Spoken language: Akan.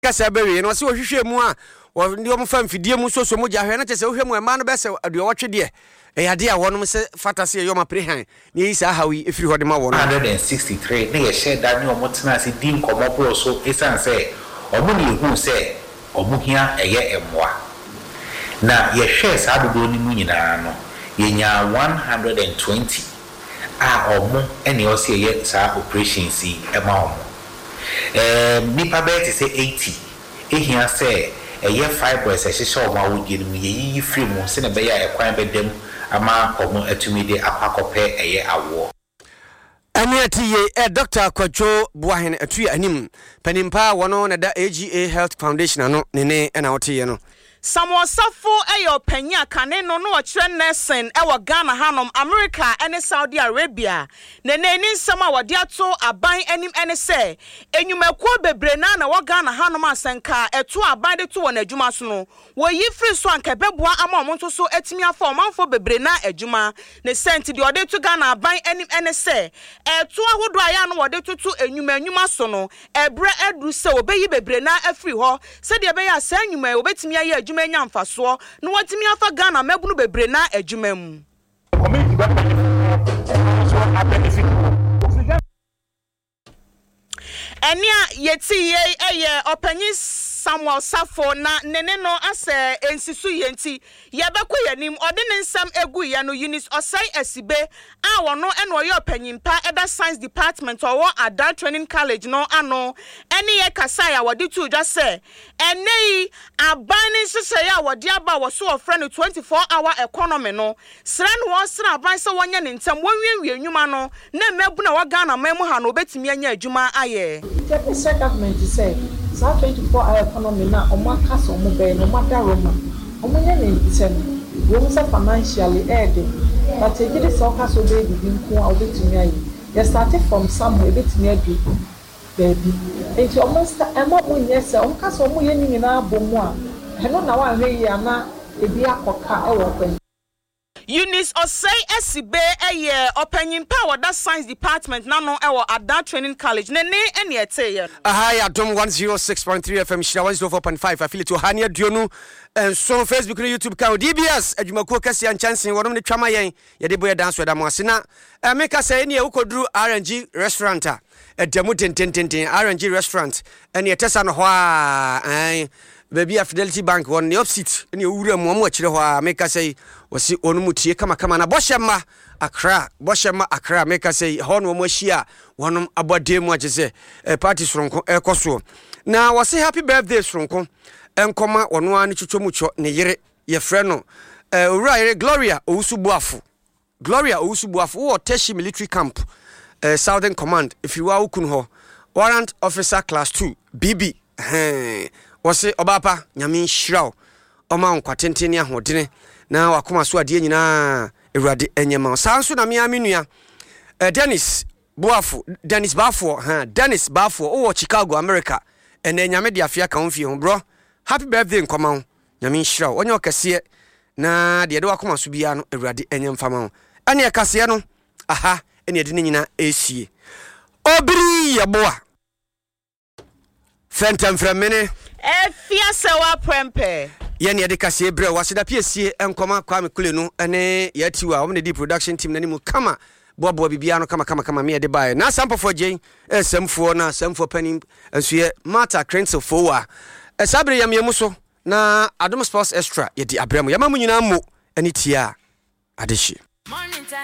kasa bewe no se ohwehwe mu a ndi o mfa mfidie mu so mu gya hwe na kyese ohwe mu ema no bese aduowotwe de eyade a wonom se fatase ye yoma prehan ni isa hawi efiri hode ma wono 163 na ye share da ni omotena se din komopro so esan se omo ni hu se omo hia eye emoa na ye share sa dodo ni mu nyina no ye nya 120 a omo ene o se ye sa operation si ema omo nipa bet say 80 ehia say eye fibroids e hye omo awodi ni ye free mu se na be ya ekwan bedam ama omo atumi de akwakope eye awo Aniatiye Dr. Kwacho Buahen atu anim panimpa wono na da AGA Health Foundation ano nene na wote no Samuel Safo eyo panya kane no no kire nursing ewo Ghana hanom America ene Saudi Arabia nene ni nsama wode ato aban anim ene se enyumakuo bebre na wo Ghana hanom asenka eto aban de to won adwuma so no wo yi free so anka beboa ama omonto so etimi afa omanfo bebre na adwuma ne sent de ode to Ghana aban anim ene se eto ahodo aya no wode tutu enyuma so no ebre edru se obeyi bebre na afri ho se de be ya se enyuma obetimi aye adwuma nya mfaso no watimi afa Ghana mabunu bebre na adwuma mu enia yeti ye eye opanyi Samuel Safo na nene no ase ensisu yenti yebekọ yanim ode ne nsam egu ya no Eunice Osai Asibe a wono ene oye opanyimpa eda science department owo Adult Training College no ano ene ye kasa ya wode tu dwa se enei aban nsese ya wode aba wo so ofre no 24-hour economy no sra no wo sra aban se wonya ne ntam wonwienwie nwuma no na mebu na wo Ghana mamu ha no obetimi anya adwuma aye the government say 24-hour economy na omaka so mo be no matter Roma omonya ne ntem wo say financially but e gide so ka so be bi nko a obetumi ayi you started from somewhere obetumi adu baby enti omonsta emo mo nyese omka so mo ye ni na bomu a eno na wa hwe yi ana ebi akoka e wo kwen Eunice Osei Asibe eye opanyimpa wada science department na no ewo Adult Training College nene ene eteye aha ya dom 106.3 FM shira 104.5 affiliate Ohania Duonu so Facebook and YouTube ka DBS adwumakuo kase anchansen wonom ne twama yen ye de boye dance weda mo ase na meka say ene ukoduru RNG restaurant a edemu tentententen RNG restaurant ene etesa no ho a baby a Fidelity Bank won the opposite ene owura mo akire ho a meka say wasi onumutie kama na boshema Accra meka say hono mo hia wonom abodemu agese party soronko ekoso na wasi happy birthday soronko enkoma wono ani twotwomucho ne yere ye frɛ no owura yere Gloria Owusubuafo wo Teshi military camp Southern Command if you are ukun ho warrant officer class 2 BB wasi obapa nyame hiraw oma nkwatenteni ahodene na wakoma so ade nyina ewurade enyema sanso na mia menua Dennis Bafo wo Chicago America ene nyame de afia ka onfie ho bro happy birthday nkoma ho nyame hiraw onye okase na de wakoma so bia no ewurade enyemfama ho ane ekase no aha ene de nyina esie obiri yaboa Fentam framene efia sewa prempe yene de kase ebre waseda piesie enkoma kwa mekule no ene yatiwa omne di production team nani mu kama bobo bibia no kama me de bae na sample for jay esemfo na semfo panim enso ye Martha Crenso fowa esabre yamyemu so na Adom Sports Extra ye di abramo yamamu nyina mo ene tia adeshi